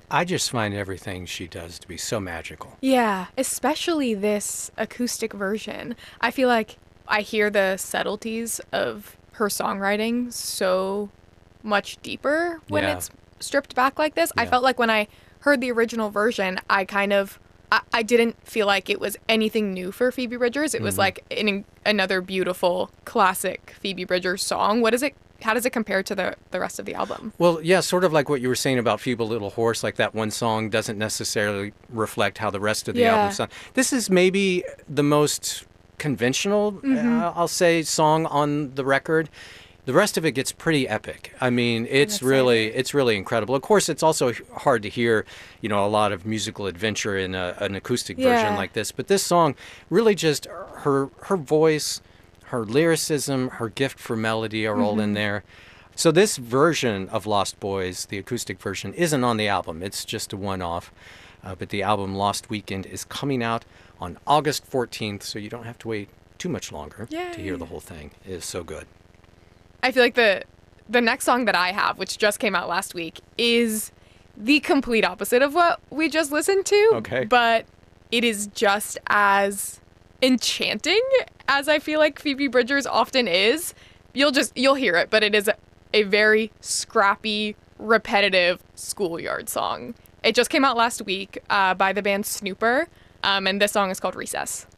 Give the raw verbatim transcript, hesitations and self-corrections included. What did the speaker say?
I just find everything she does to be so magical. Yeah, especially this acoustic version. I feel like I hear the subtleties of her songwriting so much deeper when Yeah, it's stripped back like this. I yeah. felt like when I heard the original version, I kind of I, I didn't feel like it was anything new for Phoebe Bridgers. It was Hmm. like an, another beautiful classic Phoebe Bridgers song. What is it? How does it compare to the the rest of the album? Well, yeah, sort of like what you were saying about Feeble Little Horse, like that one song doesn't necessarily reflect how the rest of the album Yeah. sounds. This is maybe the most conventional, Mm-hmm. uh, I'll say, song on the record. The rest of it gets pretty epic. I mean, I'm it's really excited. it's really incredible. Of course, it's also hard to hear, you know, a lot of musical adventure in a, an acoustic version Yeah. like this. But this song really just her her voice, her lyricism, her gift for melody are all in Mm-hmm. there. So this version of Lost Boys, the acoustic version, isn't on the album. It's just a one-off. Uh, but the album Lost Weekend is coming out on August fourteenth, so you don't have to wait too much longer to hear Yay. the whole thing. It is so good. I feel like the the next song that I have, which just came out last week, is the complete opposite of what we just listened to. Okay. But it is just as enchanting as I feel like Phoebe Bridgers often is. You'll just you'll hear it, but it is a, a very scrappy, repetitive schoolyard song. It just came out last week uh, by the band Snooper, um, and this song is called Recess.